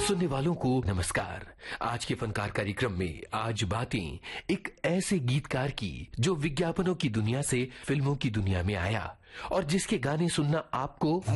सुनने वालों को नमस्कार। आज के फनकार कार्यक्रम में आज बातें एक ऐसे गीतकार की जो विज्ञापनों की दुनिया से फिल्मों की दुनिया में आया और जिसके गाने सुनना आपको